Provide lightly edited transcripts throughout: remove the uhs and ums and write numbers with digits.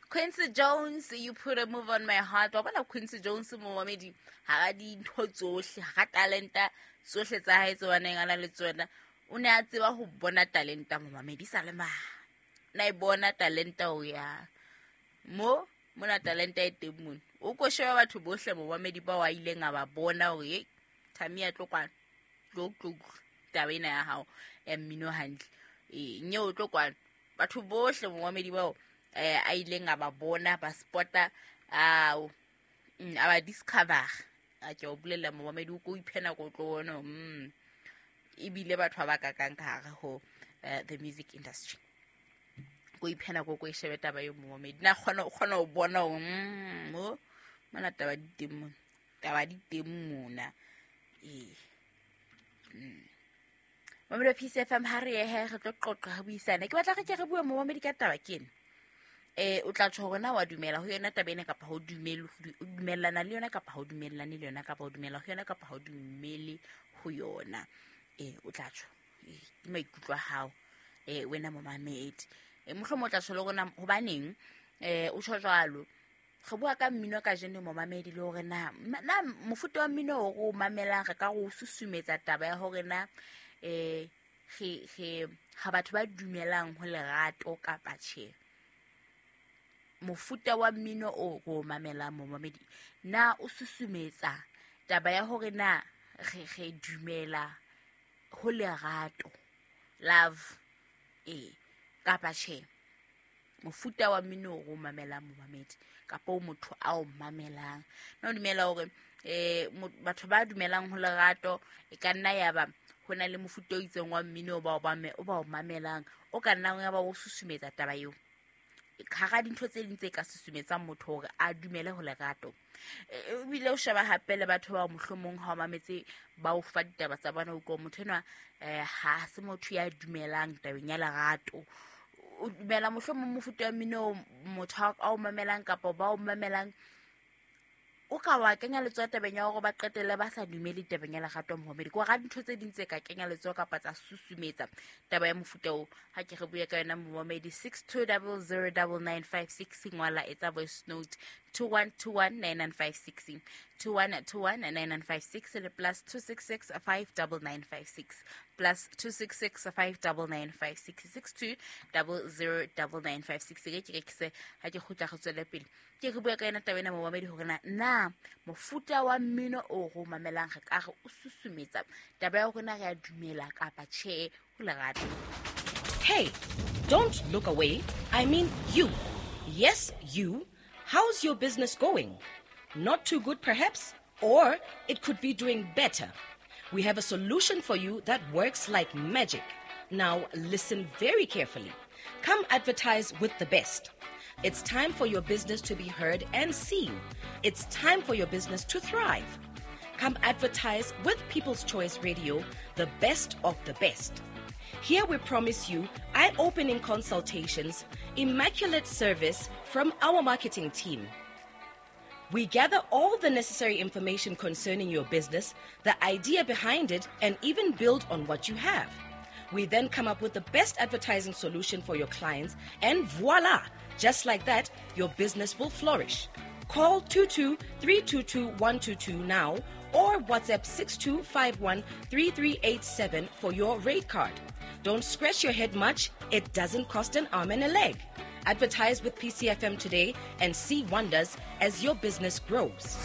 Quincy Jones, you put a move on my heart. Wa bona Quincy Jones momamedi ha di ntho tsohle ha talenta tsohle tsa hae tse waneng ana le tsona. O ne a tseba ho bona talenta momamedi sa le ma. Na e bona talenta o ya. Mona talenta e teng mona. O ko sheba batho bohle momamedi ba wa ile nga ba bona hore Thamia tlo kwa tlo tabena ya hao mmino hantle. Nye o tlo kwa batho bohle momamedi bao a ile nga ba bona ba spotta aba discover a ke o bolela momamedi o go iphena go tlo bona ibile batho ba ka kang ka ho the music industry go iphena go shebeta ba yo momamedi na khona o bona mo mana taba di teng mona Mamelo PCFM ha re he re tlo qoqa ha buisana ke batla re bua momamedi ka taba kene o tla tsho rona wa dumela ho yona tabene kapa ho dumellana le yona kapa ho dumellane le yona kapa ho dumela ho yona kapa ho dumele ho yona o tla tsho ke maikutlo a hao wena momamedi mohlomong o tla tsho le rona hobaneng o tsho jwalo re bua ka mmino ka jene momamedi le hore na mofuta wa mmino o go mamelang re ka go susumetsa taba ya hore na ha batho ba dumelang ho lerato kapa tjhe mofuta wa mmino o go mamelang momamedi na o susumetsa taba ya hore na re dumela ho lerato love kapa tjhe mofuta wa mmino o go mamelang momamedi kapa o motho a o mamelang na o dumela hore batho ba dumelang ho lerato e ka nna ya ba hona le mofuta o itseng wa mmino o ba o mamelang o ka nna ya ba o susumetsa taba eo ga dintho tse dintse ka susumetsang motho hore a dumele ho lerato bile o sheba hape le batho ba mohlomong ha o mametse ba o fa ditaba tsa bona o go motho enwa ha se motho ya dumelang tabeng ya lerato o dumela mohlomong mofuta wa mmino motho a o mamelang kapa ba o mamelang o ka wa kenya letsoa tabeng ya hore ba qetelle ba sa dumele tabeng ya lerato momamedi go ga dintho tse dintse ka kenya letsoa kapa tsa susumetsa taba ya mofuta o ha ke re bua ka yona momamedi 62009956 ngwala etsa voice note 21219956 21219956 le plus 26659956 plus 26659956 62009956 ke se ha ke khutla go tswela pele ke re bua ka yona taba ena momamedi hore na mofuta wa mmino o go mamelang ga ka o susumetsa taba ya rona ga dumela kapa tjhe ho lerato. Hey, don't look away. I mean you. Yes, you. How's your business going? Not too good perhaps? Or it could be doing better. We have a solution for you that works like magic. Now listen very carefully. Come advertise with the best. It's time for your business to be heard and seen. It's time for your business to thrive. Come advertise with People's Choice Radio, the best of the best. Here we promise you eye-opening consultations, immaculate service from our marketing team. We gather all the necessary information concerning your business, the idea behind it, and even build on what you have. We then come up with the best advertising solution for your clients, and voila! Just like that, your business will flourish. Call 22-322-122 now or WhatsApp 6251-3387 for your rate card. Don't scratch your head much. It doesn't cost an arm and a leg. Advertise with PCFM today and see wonders as your business grows.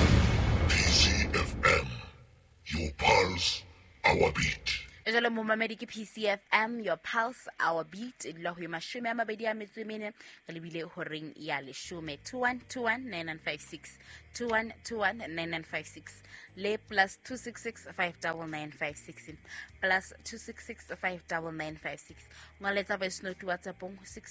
PCFM, your pulse, our beat. Jalo momamedi ke PCFM, your pulse, our beat. Idlo ho mashome a mabedi a metso e mene re lebile ho reng ya leshome 21219956 21219956 le plus 26659956 plus 26659956 ngoletsa voice note WhatsApp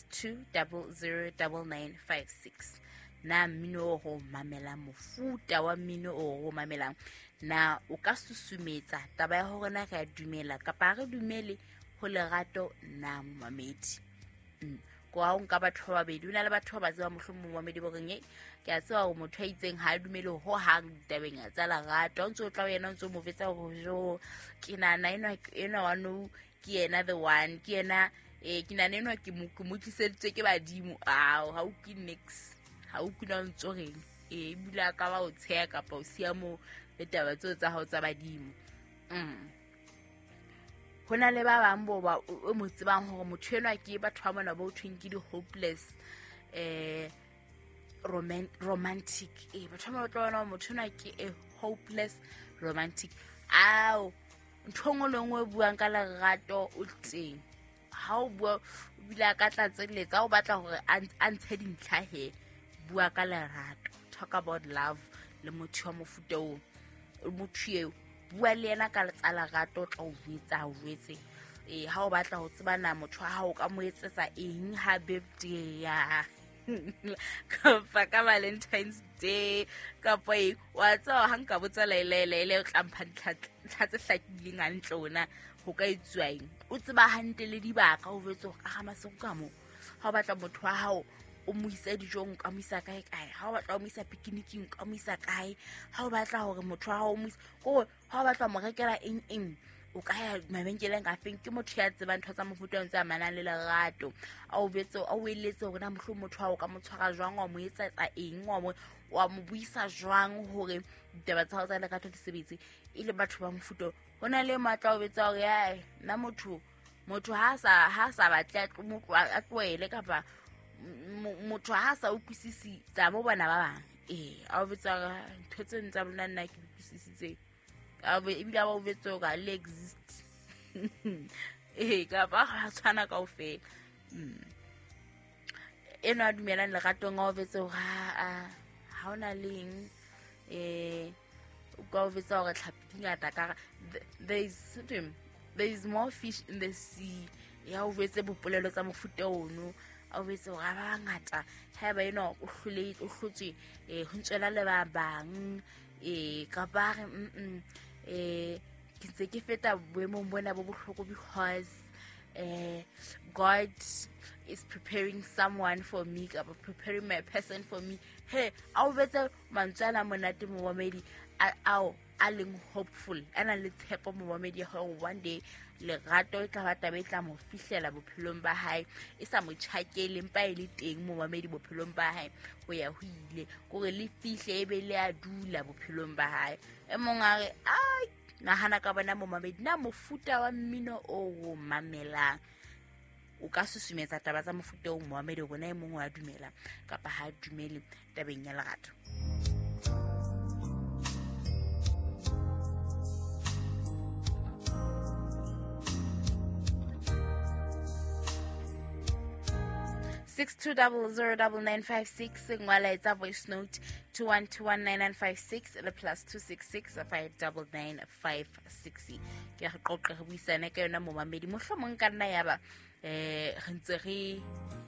62009956 na mmino ho mamela mofuta wa mmino o mamelang na o ka susumetsa taba ya hore na ga dumela kapa re dumele ho lerato na momamedi go a nka batho ba be duna le batho ba tseba mohlomong momamedi bo reng ke a tseba o motho a itseng ha dumele ho hang tabeng ya tsa lerato o ntse o tla yena o ntse mo fetsa go jo ke nana ena wa no ke ena the one ke ena ke nanenwa ke mo tliseditswe ke badimo ha o ke next ha o kuna ntsogeng bula ka ba o tsheya kapa o sia mo le taba tseo tsa hao tsa badimo. Hona le ba bang bo ba o mo tsebang hore motho enwa ke batho ba mona ba o thweng ke di hopeless romantic batho ba tloana motho enwa ke a hopeless romantic. Nthongwe le ngwe buang ka lerato o teng ha o bua bila ka tlatseletsa o batla hore a ntshe dintlha he bua ka lerato. Talk about love le motho wa mofuta o motho eo bua le yena ka tsa lerato tla o jwetse ha o batla ho tsebana motho wa hao ka mo etsetsa eng ha birthday ya ka Valentine's Day kapa wa tsa ha nka botsa le o tlampha tlhatse hlakileng a ntlona ho ka itswaeng o tseba hantle le dibaka o vetso ga masego ka mo ha o batla motho wa hao o mo isa dijong ka mo isa kae ha o batla o mo isa picnicking ka mo isa kae ha o batla hore motho wa hao mo ha o batla mo rekela eng o ka ya mabenkeleng ka feng ke motho ya tsebang ntho tsa mofuta ntse a manang le lerato a o betso a o eletse hore na mohlo motho wa o ka mo tshwara jwang wa mo etsetsa eng wa mo buisa jwang hore ditaba tsa hao tsa lerato di sebetse ile batho ba mofuta hona le matla o betsa hore na motho ha sa batla a tloele kapa motho ha sa utlwisisi tsa mo bana ba bang a o betsa ntho tse ntse bona nna ke utlwisisitse ebile ba o betso ka le exist ka ba ga tshwana ka ofela eno a dumelang leratong a o betso ha ona leng ka o betsa hore tlhapi ngata ka there is more fish in the sea ya o betse bopolelo tsa mofuta ono a o betse hore ba ngata ha ba eno o hlotswe ho ntswela le ba bang ka ba ke tse ke feta boemong bona bo bohloko because God is preparing someone for me, preparing my person for me. Hey, a o betse mantswana monate mo mamedi a leng hopeful ana le tshepo mo mamedi ho one day lerato e tla bata be tla mo fihlela bophelong ba hae e sa mo tshakele mpa ile teng mo mamedi bophelong ba hae ho ya ho ile gore le fihle e be le a dula bophelong ba hae e mong a re nahana ka bona mo mamedi na mofuta wa mmino o mamelang o ka susumetsa taba tsa mofuta o Mohammed o bona e mongwe a dumela kapa ha dumele tabeng ya lerato. Six 2009956 ngwala etsa voice note 21219956 le +266 59956 ke re qoqe re buisana ka yona mo mamedi mohlomong ka nna ya ba ntse re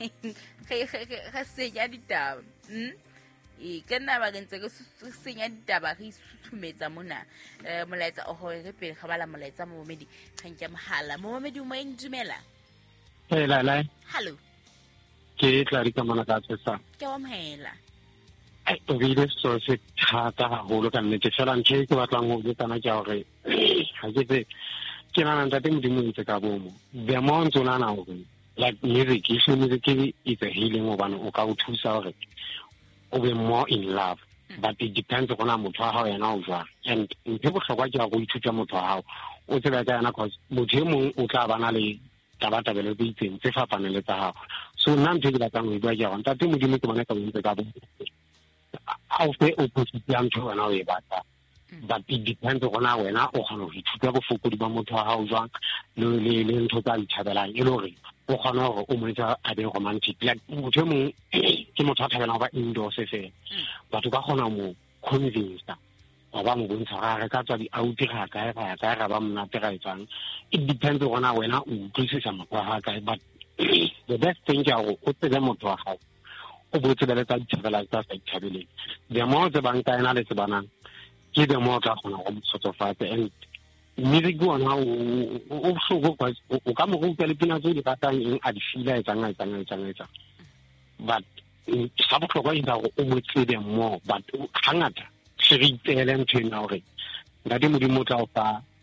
senya ditaba ke nna ba ntse re senya ditaba re isusumetsa mona molaetsa o ho re pele ga bala molaetsa mo mamedi khankya mohala mo mamedi o mo engdumela la hello ke tla di ka mona ka tsesa ke wa mhela o bile so se thata haholo ka nnete fela ntse ke batlang ho botsa ke hore ha ke nana ntate modimo itse ka bomo the amount o nana hore like music is a healing obana o ka o thusa hore o be more in love but it depends on motho wa hao yena o jwa and ntse bohlokwa ke go ithuta motho wa hao o tsela ka yana cause motho mong o tla bana le tabatabelo tse itseng tse fapaneng le tsa hao so nna ntse ke batlang ho bua ke hore ntate modimo ke bona ka bontse ka bomo a o fe opposite ya ntho wena o e batla but it depends on wena o kgona ho ithuta bofokodi ba motho wa hao jwang le ntho tsa ithabelang e le hore o kgona hore o monetsa a be romantic like motho mong ke motho a thabelang ba indoor se fela batho ka kgona mo convince ba ba mo bontsha ga re ka tswa di out ga ka ga ba monate ga etsang it depends on wena o utlwisisa motho wa hao but the best thing is o tsebe motho wa hao o botse le tsa dithabela tsa sa ithabeleng the more tse banka ena le tsebanang ke the more ka gona go motsofatse and music ona o hlogo kwa o ka mo go tele pina tse di ratang eng a di fila etsa but sa botlhokwa e go o mo tsebe more but hangata se re itele ntshena hore ntate modimo tla o fa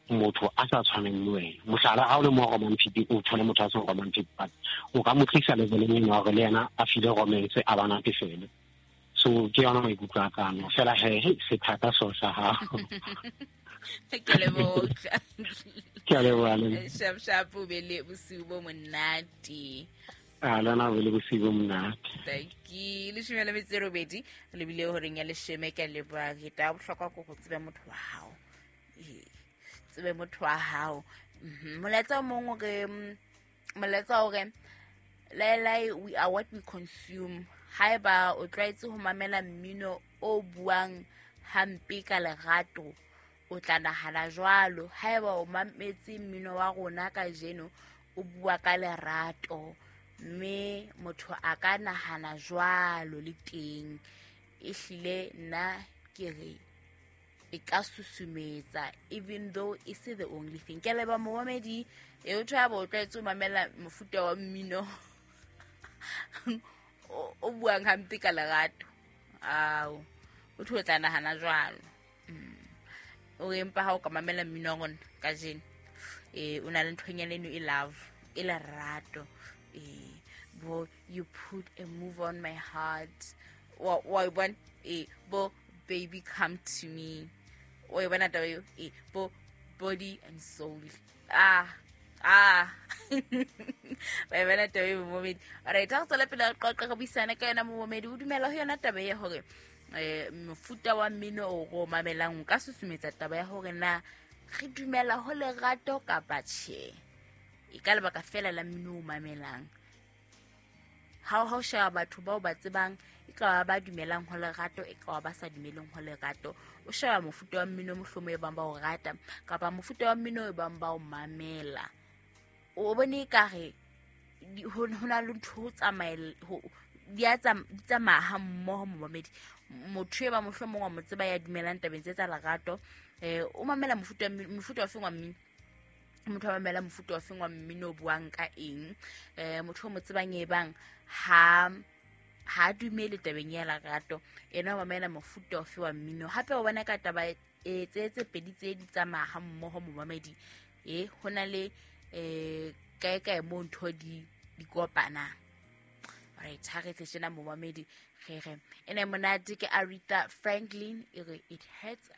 motho a sa tshwaneng le wena mohlala ha o le mo romantic o thole motho a sa romantic but o ka mo tlisa leveleng eno hore le yena a file romance a bana pefele so ke yona maikutlo a kana fela he se thata so sa ha ke le botla ke a leboha sharp o be le bosiu bo monate lana o le bosiu monate taki le shumela metsero bedi le bile ho reng ya le sheme ka le ba ke ta bohlokwa go tsebe motho wa hao tsebe motho wa hao moletsa mongwe ke moletsa o ke lai we are what we consume haeba o tlaetse ho mamela mmino o buang hampe ka lerato o tla nahana jwalo haeba o mametse mmino wa rona ka jeno o bua ka lerato mme motho a ka nahana jwalo le teng ehlile nna ke re e ka susumetsa even though it is the only thing ke leba momamedi e o tshaba o tlaetse o mamela mofuta wa mmino o buang hampe ka lerato o tla nahana jwalo o empa ha o ka mamela mmino ngone ka jeno o na le nthonyana eno e love e lerato bo you put a move on my heart why one bo baby come to me o bona taba yo bo body and soul ba bona taba yo momedi right ha tsela pele qoqa ka buisana ka yena momedi o dumela ho yona taba ya hore mofuta wa mmino o go mamelang ka susumetsa taba ya hore na re dumela ho lerato ka batjhe e ka lebaka fela la mmino o mamelang ha o shaba batho bao ba tsebang e ka ba dumelang ho lerato e ka ba sa dumeleng ho lerato o shaba mofuta wa mmino mohlomo e bang ba o rata kapa mofuta wa mmino e bang ba o mamela o bone ka re hona le ntho tsamaela di tsamaya ha mmoho momamedi motho e ba mohlomong wa motseba ya dumelang tabeng tsa lerato o mamela mofuta wa fengwa mmino motho wa mamela mofuta wa fengwa mmino o buang ka eng motho o motsebang e bang ha dumele tabeng ya lerato ena o mamela mofuta wa fengwa mmino hape o bona ka taba tse pedi tse di tsamaya ha mmoho momamedi hona le kae mo ntho di kopana right ha re tsena momamedi re ene monate ke Aretha Franklin it hurts